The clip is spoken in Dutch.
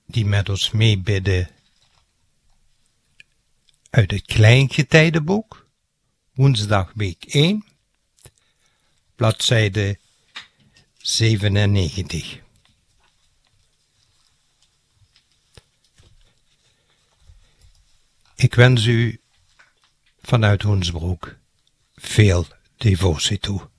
die met ons meebidden uit het Kleingetijdenboek, woensdag week 1, bladzijde 97. Ik wens u vanuit Hoensbroek veel devotie toe.